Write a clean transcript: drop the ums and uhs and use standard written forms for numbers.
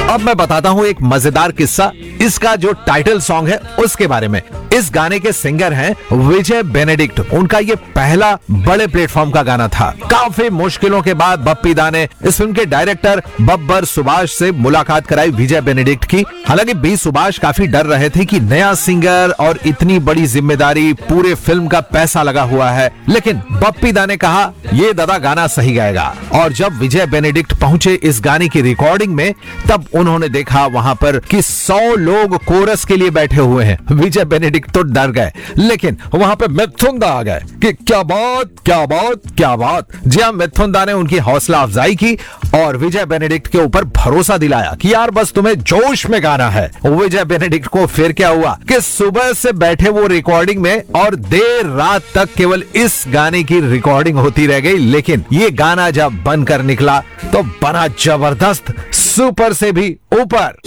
अब मैं बताता हूँ एक मजेदार किस्सा इसका जो टाइटल सॉन्ग है उसके बारे में। इस गाने के सिंगर हैं विजय बेनेडिक्ट। उनका ये पहला बड़े प्लेटफॉर्म का गाना था। काफी मुश्किलों के बाद बप्पी दा ने इस फिल्म के डायरेक्टर बब्बर सुभाष से मुलाकात कराई विजय बेनेडिक्ट की। हालांकि बी सुभाष काफी डर रहे थे कि नया सिंगर और इतनी बड़ी जिम्मेदारी, पूरे फिल्म का पैसा लगा हुआ है, लेकिन बप्पी दा ने कहा ये दादा गाना सही गाएगा। और जब विजय बेनेडिक्ट पहुंचे इस गाने की रिकॉर्डिंग में, तब उन्होंने देखा वहां पर कि 100 लोग कोरस के लिए बैठे हुए हैं। विजय बेनेडिक्ट तो डर गए, लेकिन वहां पे मिथुन दा आ गए कि क्या बात क्या बात क्या बात। जी हाँ, मिथुन दा ने उनकी हौसला अफजाई की और विजय बेनेडिक्ट के ऊपर भरोसा दिलाया कि यार बस तुम्हें जोश में गाना है। विजय बेनेडिक्ट को फिर क्या हुआ कि सुबह से बैठे वो रिकॉर्डिंग में और देर रात तक केवल इस गाने की रिकॉर्डिंग होती रह गई। लेकिन ये गाना जब बनकर निकला तो बना जबरदस्त, सुपर से भी ऊपर।